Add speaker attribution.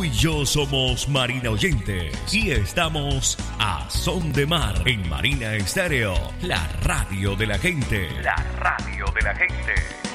Speaker 1: y yo somos Marina Oyentes y estamos a Son de Mar en Marina Estéreo, la radio de la gente. La radio de la gente.